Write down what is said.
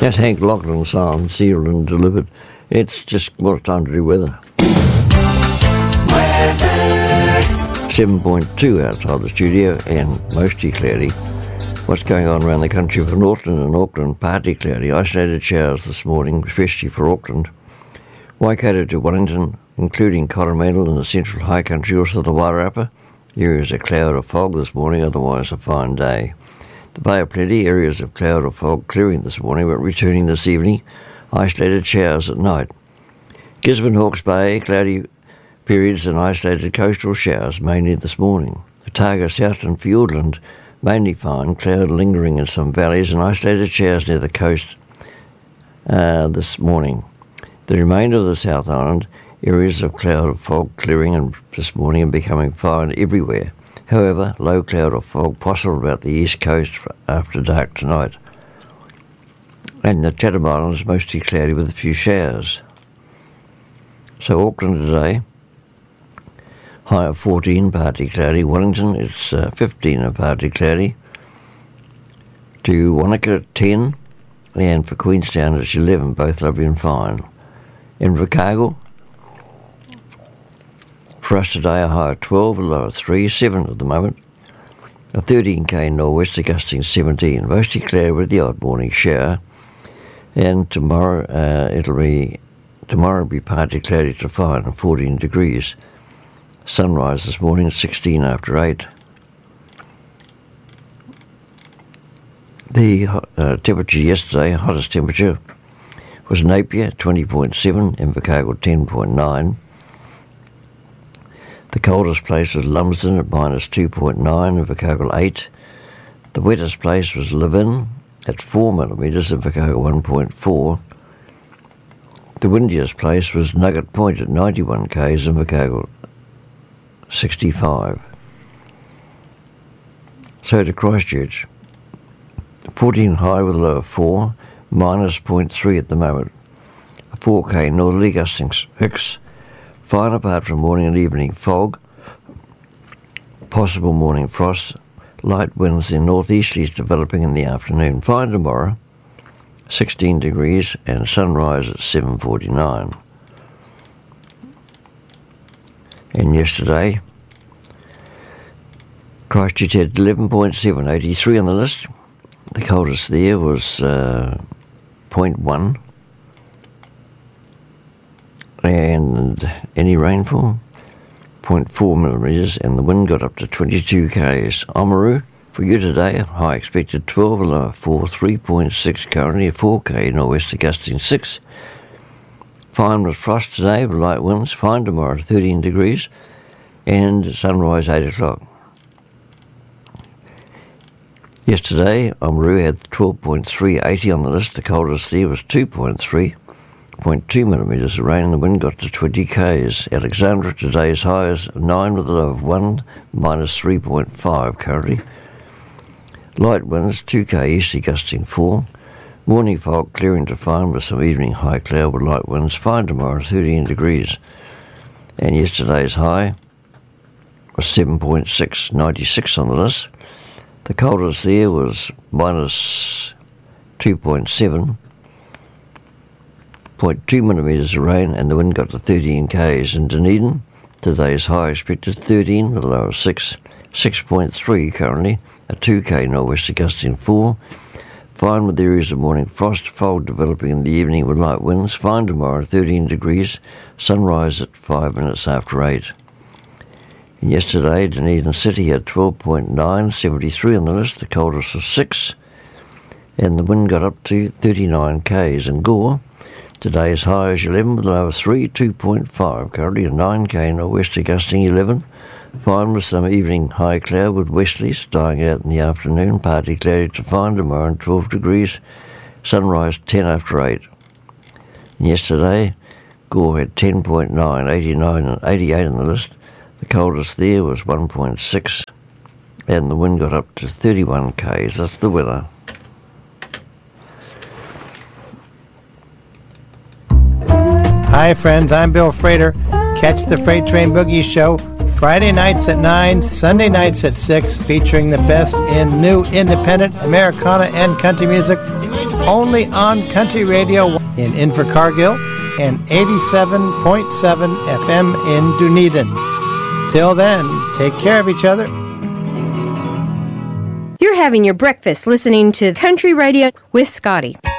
That's Hank Loughlin's song, sealed and delivered. It's just what time to do weather. 7.2 outside the studio and mostly cloudy. What's going on around the country for Northland and Auckland? Partly cloudy, isolated showers this morning, especially for Auckland. Waikato to Wellington, including Coromandel and the central high country, also the Wairarapa. Areas of cloud or fog this morning, otherwise a fine day. The Bay of Plenty, areas of cloud or fog clearing this morning, but returning this evening. Isolated showers at night. Gisborne, Hawke's Bay, cloudy periods and isolated coastal showers, mainly this morning. Otago, Southland, Fiordland, mainly fine, cloud lingering in some valleys and isolated showers near the coast this morning. The remainder of the South Island, areas of cloud or fog clearing this morning and becoming fine everywhere. However, low cloud or fog possible about the east coast after dark tonight. And the Chatham Islands mostly cloudy with a few showers. So Auckland today, high of 14, partly cloudy. Wellington, it's 15 and partly cloudy. To Wanaka, 10. And for Queenstown, it's 11, both lovely and fine. In Invercargill, for us today, a high of 12, a low of 3, 7 at the moment. A 13k northwest, gusting 17. Mostly cloudy with the odd morning shower. And tomorrow it'll be partly cloudy to fine and 14 degrees. Sunrise this morning at 16 after 8. The temperature yesterday, hottest temperature, was Napier 20.7, Invercargill 10.9. The coldest place was Lumsden at minus 2.9, Invercargill 8. The wettest place was Levin at 4 millimetres, Invercargill 1.4. The windiest place was Nugget Point at 91 k's, Invercargill 65. So to Christchurch, 14 high with a low of 4, minus 0.3 at the moment. A 4k northerly gusting 6. Fine apart from morning and evening fog, possible morning frost, light winds in northeasterlies developing in the afternoon. Fine tomorrow, 16 degrees and sunrise at 7:49. And yesterday, Christchurch had 11.7, 83 on the list. The coldest there was 0.1. And any rainfall, 0.4 millimetres, and the wind got up to 22 k's. Oamaru, for you today, high expected 12, a low of 4, 3.6 currently, a 4k nor'wester gusting 6. Fine with frost today with light winds, fine tomorrow 13 degrees, and sunrise 8 o'clock. Yesterday, Oamaru had 12.3, 80 on the list. The coldest there was 2.3. 0.2 millimetres of rain and the wind got to 20 k's. Alexandra today's high is 9 with a low of 1, minus 3.5 currently. Light winds 2k easterly gusting 4. Morning fog clearing to fine with some evening high cloud with light winds. Fine tomorrow 13 degrees. And yesterday's high was 7.6, 96 on the list. The coldest there was minus 2.7. 0.2 millimetres of rain and the wind got to 13 k's. In Dunedin, today's high expected 13 with a low of 6, 6.3 currently, a 2k nor'wester gusting 4. Fine with areas of morning frost, fog developing in the evening with light winds. Fine tomorrow 13 degrees, sunrise at 5 minutes after 8. And yesterday, Dunedin City had 12.9, 73 on the list, the coldest was 6, and the wind got up to 39 k's. In Gore, today's high is 11 with a low of 3, 2.5 currently, a 9k nor'wester gusting 11. Fine with some evening high cloud with westerlies dying out in the afternoon, partly cloudy to fine tomorrow and 12 degrees, sunrise 10 after 8. And yesterday, Gore had 10.9, 89 and 88 on the list. The coldest there was 1.6 and the wind got up to 31 k's. That's the weather. Hi friends, I'm Bill Frater. Catch the Freight Train Boogie Show Friday nights at 9, Sunday nights at 6, featuring the best in new independent Americana and country music only on Country Radio in Invercargill and 87.7 FM in Dunedin. Till then, take care of each other. You're having your breakfast listening to Country Radio with Scotty.